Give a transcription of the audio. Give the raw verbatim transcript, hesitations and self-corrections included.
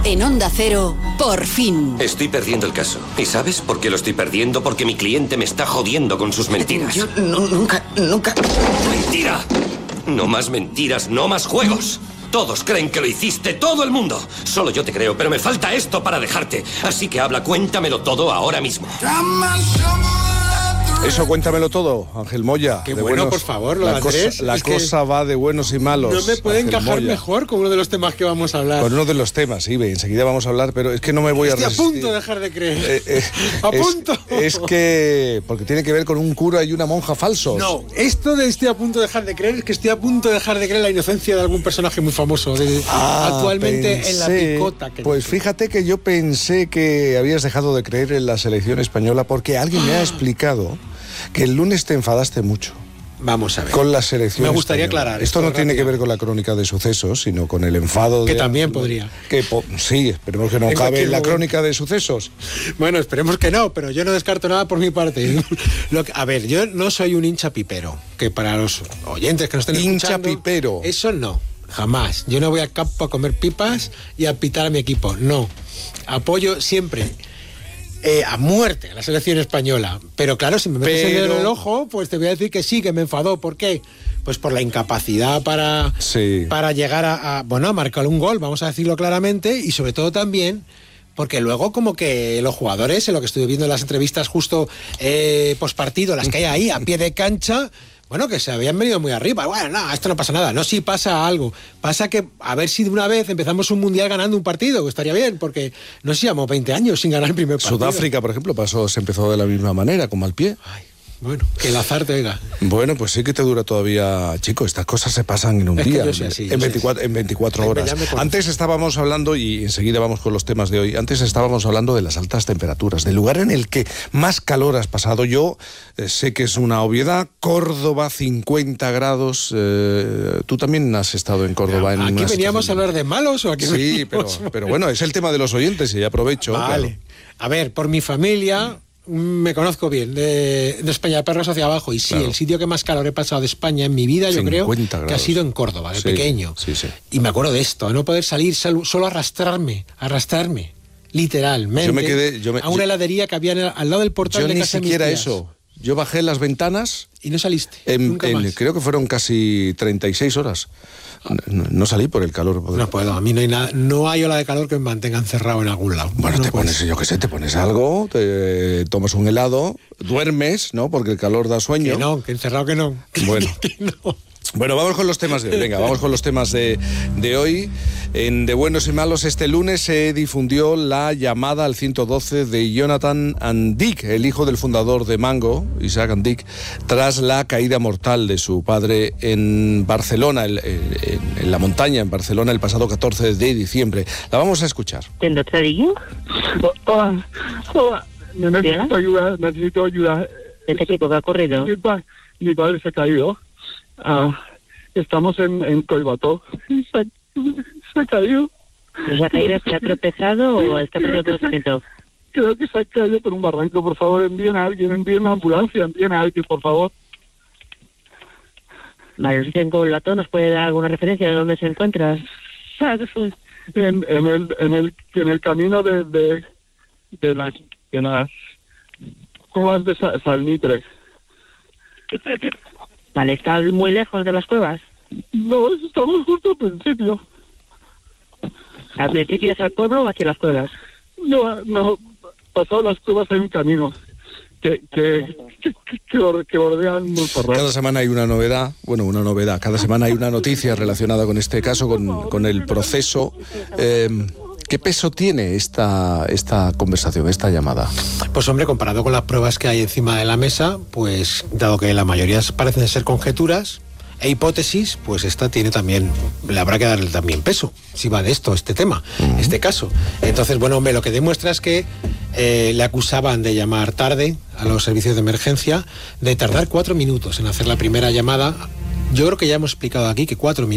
En Onda Cero, por fin. Estoy perdiendo el caso. ¿Y sabes por qué lo estoy perdiendo? Porque mi cliente me está jodiendo con sus mentiras. Yo no, nunca, nunca... ¡Mentira! No más mentiras, no más juegos. Todos creen que lo hiciste, todo el mundo. Solo yo te creo, pero me falta esto para dejarte. Así que habla, cuéntamelo todo ahora mismo. Eso, cuéntamelo todo, Ángel Moya. Qué de bueno, buenos, por favor, lo la de Andrés. Cosa, la es cosa va de buenos y malos. No me puede Ángel encajar Moya. mejor con uno de los temas que vamos a hablar. Con uno de los temas, sí, enseguida vamos a hablar, pero es que no me voy Estoy a resistir. a punto de dejar de creer. Eh, eh, ¡A es, punto! Es que... Porque tiene que ver con un cura y una monja falsos. No, esto de estoy a punto de dejar de creer es que estoy a punto de dejar de creer la inocencia de algún personaje muy famoso de, Ah, actualmente pensé, en la picota. Que pues fíjate que yo pensé que habías dejado de creer en la selección española porque alguien me ha explicado que el lunes te enfadaste mucho. Vamos a ver. Con la selección Me gustaría española. aclarar. Esto, esto no tiene rápido. que ver con la crónica de sucesos, sino con el enfado Que de... también podría. Que po- sí, esperemos que no En cabe cualquier en la momento. crónica de sucesos. Bueno, esperemos que no, pero yo no descarto nada por mi parte. Lo que, a ver, yo no soy un hincha pipero, que para los oyentes que nos estén Hincha escuchando... pipero. Eso no, jamás. Yo no voy al campo a comer pipas y a pitar a mi equipo, no. Apoyo siempre... Eh, a muerte a la selección española, pero claro, si me metes Pero... el dedo en el ojo, pues te voy a decir que sí, que me enfadó. ¿Por qué? Pues por la incapacidad para, Sí. para llegar a, a, bueno, a marcar un gol, vamos a decirlo claramente, y sobre todo también porque luego como que los jugadores, en lo que estuve viendo en las entrevistas justo eh, pospartido, las que hay ahí a pie de cancha, bueno, que se habían venido muy arriba. Bueno, no, esto no pasa nada. No, sí pasa algo. Pasa que a ver si de una vez empezamos un mundial ganando un partido, que estaría bien, porque no sé, llevamos veinte años sin ganar el primer partido. Sudáfrica, por ejemplo, pasó, se empezó de la misma manera, con mal pie. Ay, bueno, que el azar te oiga. Bueno, pues sí que te dura todavía, chico. Estas cosas se pasan en un Es que día, yo soy así, yo en, soy veinticuatro, en veinticuatro Ay, horas. ya me conozco. Antes estábamos hablando, y enseguida vamos con los temas de hoy, antes estábamos hablando de las altas temperaturas, del lugar en el que más calor has pasado. Yo eh, sé que es una obviedad, Córdoba, cincuenta grados. Eh, tú también has estado en Córdoba. En ¿Aquí una veníamos a situación- hablar de malos o aquí Sí, pero, veníamos- pero bueno, es el tema de los oyentes y aprovecho. Vale. claro. A ver, por mi familia me conozco bien, de, de España de Perros hacia abajo, y sí, Claro. el sitio que más calor he pasado de España en mi vida, yo creo, cincuenta que ha grados. sido en Córdoba, de Sí, pequeño. sí, sí. Y me acuerdo de esto, de no poder salir, sal- solo arrastrarme, arrastrarme, literalmente, Yo me quedé- yo me- a una yo- heladería que había en el- al lado del portal Yo de ni casa de mis siquiera tías. eso. Yo bajé las ventanas. Y no saliste, En- nunca en- más. creo que fueron casi treinta y seis horas. No, no salí por el calor. No puedo, a mí no hay nada, no hay ola de calor que me mantenga encerrado en algún lado. Bueno, No te puedo. pones, yo qué sé, te pones algo, te tomas un helado, duermes, ¿no? Porque el calor da sueño. Que no, que encerrado que no. Bueno. Que no. Bueno, vamos con los temas de hoy. Venga, vamos con los temas de, de hoy. En De Buenos y Malos, este lunes se difundió la llamada al ciento doce de Jonathan Andic, el hijo del fundador de Mango, Isaac Andic, tras la caída mortal de su padre en Barcelona, el- el- en, en la montaña, en Barcelona, el pasado catorce de diciembre. La vamos a escuchar. ¿Te lo traía? Hola, hola. Necesito ¿Diga? ayuda, necesito ayuda. ¿Este chico que ha corrido? Mi, pa- mi padre se ha caído. Ah, estamos en, en Coibató. Se, se ha caído. ¿Se ha caído, se ha tropezado o está perdiendo conocimiento? Creo que se ha caído por un barranco. Por favor, envíen a alguien, envíen una ambulancia, envíen a alguien, por favor. Vale, si tengo el lato, ¿nos puede dar alguna referencia de dónde se encuentra? En, en, el, en, el, en el camino de, de, de las, de las cuevas de Sa- Salnitre. Vale, ¿está muy lejos de las cuevas? No, estamos justo al principio. ¿Al principio hacia el pueblo o hacia las cuevas? No, no, pasado las cuevas hay un camino que, que, que, que, borde- que bordean Montparnasse. Cada semana hay una novedad, bueno, una novedad, cada semana hay una noticia relacionada con este caso, con, con el proceso. Eh, ¿Qué peso tiene esta, esta conversación, esta llamada? Pues hombre, comparado con las pruebas que hay encima de la mesa, pues dado que la mayoría parecen ser conjeturas e hipótesis, pues esta tiene también, le habrá que darle también peso, si va de esto, este tema, uh-huh. este caso. Entonces, bueno, hombre, lo que demuestra es que eh, le acusaban de llamar tarde a los servicios de emergencia, de tardar cuatro minutos en hacer la primera llamada. Yo creo que ya hemos explicado aquí que cuatro minutos